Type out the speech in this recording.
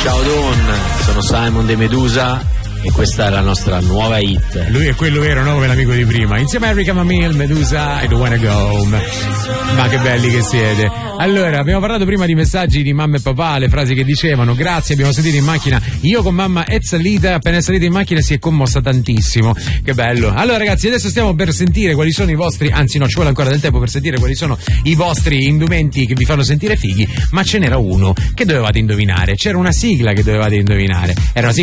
Ciao Don, sono Simon De Medusa e questa è la nostra nuova hit. Lui è quello vero, no? Come l'amico di prima. Insieme a Erica Mamil, Medusa, I Don't Wanna Go Home. Ma che belli che siete. Allora, abbiamo parlato prima di messaggi di mamma e papà, le frasi che dicevano. Grazie, abbiamo sentito in macchina. Io con mamma è salita, appena è salita in macchina si è commossa tantissimo. Che bello. Allora ragazzi, adesso stiamo per sentire quali sono i vostri, anzi no, ci vuole ancora del tempo per sentire quali sono i vostri indumenti che vi fanno sentire fighi, ma ce n'era uno che dovevate indovinare. C'era una sigla che dovevate indovinare. Era una sigla